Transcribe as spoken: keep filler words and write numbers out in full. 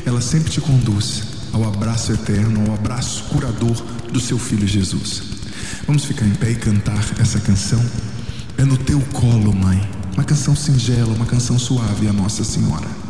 ela sempre te conduz ao abraço eterno, ao abraço curador do seu Filho Jesus. Vamos ficar em pé e cantar essa canção. É no teu colo, Mãe. Uma canção singela, uma canção suave a Nossa Senhora.